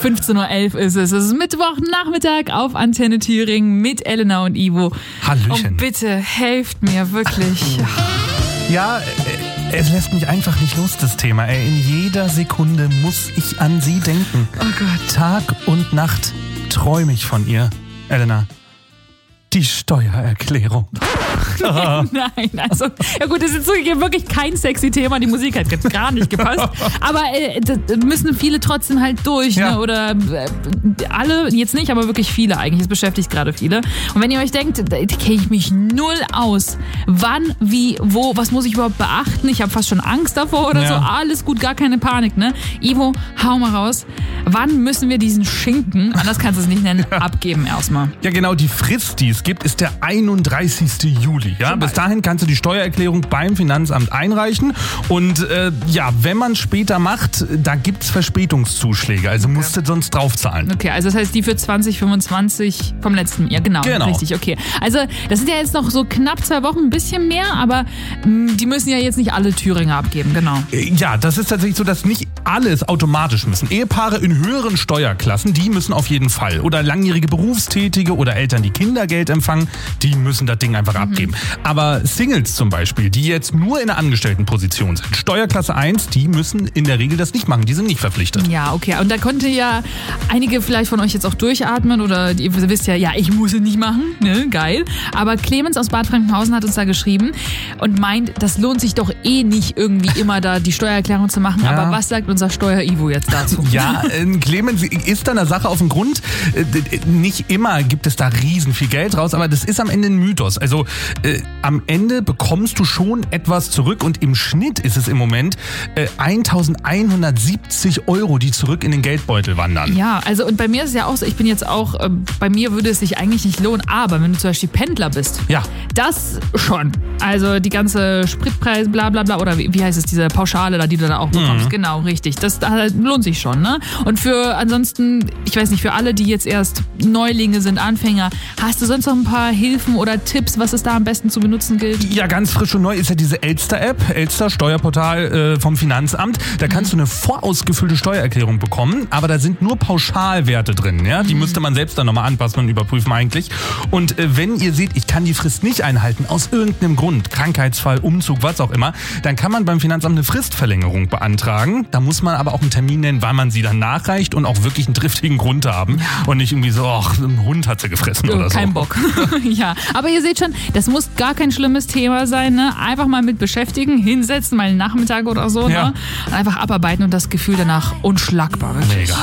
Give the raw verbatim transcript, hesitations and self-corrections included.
fünfzehn Uhr elf ist es. Es ist Mittwochnachmittag auf Antenne Thüringen mit Elena und Ivo. Hallöchen. Und bitte helft mir wirklich. Ja, es lässt mich einfach nicht los, das Thema. Ey, in jeder Sekunde muss ich an Sie denken. Oh Gott. Tag und Nacht träume ich von ihr, Elena. Die Steuererklärung. Nein, also, ja gut, das ist zugegeben wirklich kein sexy Thema. Die Musik hat jetzt gar nicht gepasst. Aber äh, das müssen viele trotzdem halt durch, ja. ne? Oder äh, alle, jetzt nicht, aber wirklich viele eigentlich. Es beschäftigt gerade viele. Und wenn ihr euch denkt, da kenne ich mich null aus. Wann, wie, wo, was muss ich überhaupt beachten? Ich habe fast schon Angst davor oder ja. so. Alles gut, gar keine Panik, ne? Ivo, hau mal raus. Wann müssen wir diesen Schinken, anders kannst du es nicht nennen, abgeben erstmal? Ja genau, die Frist, die es gibt, ist der einunddreißigsten Juli. Ja? Bis dahin kannst du die Steuererklärung beim Finanzamt einreichen. Und äh, ja, wenn man später macht, da gibt es Verspätungszuschläge. Also okay. musst du sonst draufzahlen. Okay, also das heißt die für zwanzig fünfundzwanzig vom letzten Jahr. Genau, genau. Richtig, okay. Also das sind ja jetzt noch so knapp zwei Wochen, ein bisschen mehr, aber mh, die müssen ja jetzt nicht alle Thüringer abgeben, genau. Ja, das ist tatsächlich so, dass nicht alles automatisch müssen. Ehepaare in höheren Steuerklassen, die müssen auf jeden Fall. Oder langjährige Berufstätige oder Eltern, die Kindergeld empfangen, die müssen das Ding einfach mhm. abgeben. Aber Singles zum Beispiel, die jetzt nur in einer Angestelltenposition sind, Steuerklasse eins, die müssen in der Regel das nicht machen. Die sind nicht verpflichtet. Ja, okay. Und da konnte ja einige vielleicht von euch jetzt auch durchatmen oder ihr wisst ja, ja, ich muss es nicht machen. Ne? Geil. Aber Clemens aus Bad Frankenhausen hat uns da geschrieben und meint, das lohnt sich doch eh nicht irgendwie immer da die Steuererklärung zu machen. Ja. Aber was sagt unser Steuer-Ivo jetzt dazu? Ja, äh, Clemens ist da einer Sache auf dem Grund. Äh, nicht immer gibt es da riesen viel Geld raus, aber das ist am Ende ein Mythos. Also äh, am Ende bekommst du schon etwas zurück und im Schnitt ist es im Moment äh, eintausendeinhundertsiebzig Euro, die zurück in den Geldbeutel wandern. Ja, also und bei mir ist es ja auch so, ich bin jetzt auch, äh, bei mir würde es sich eigentlich nicht lohnen, aber wenn du zum Beispiel Pendler bist, ja. das schon. Also die ganze Spritpreise, bla bla bla, oder wie, wie heißt es, diese Pauschale da, die du da auch bekommst, mhm. genau, richtig. Das, das lohnt sich schon, ne? Und für ansonsten, ich weiß nicht, für alle, die jetzt erst Neulinge sind, Anfänger, hast du sonst noch ein paar Hilfen oder Tipps, was es da am besten zu benutzen gilt? Ja, ganz frisch und neu ist ja diese Elster-App, Elster Steuerportal äh, vom Finanzamt. Da kannst mhm. du eine vorausgefüllte Steuererklärung bekommen, aber da sind nur Pauschalwerte drin. Ja? Die mhm. müsste man selbst dann nochmal anpassen und überprüfen eigentlich. Und äh, wenn ihr seht, ich kann die Frist nicht einhalten, aus irgendeinem Grund, Krankheitsfall, Umzug, was auch immer, dann kann man beim Finanzamt eine Fristverlängerung beantragen. Da muss man aber auch einen Termin nennen, wann man sie dann nachreicht und auch wirklich einen triftigen Grund haben. Ja. Und nicht irgendwie so, ach, ein Hund hat sie gefressen oh, oder so. Kein Bock. Ja, aber ihr seht schon, das muss gar kein schlimmes Thema sein. Ne? Einfach mal mit beschäftigen, hinsetzen, mal einen Nachmittag oder so. Ja. Ne? Und einfach abarbeiten und das Gefühl danach unschlagbar. Wirklich. Mega.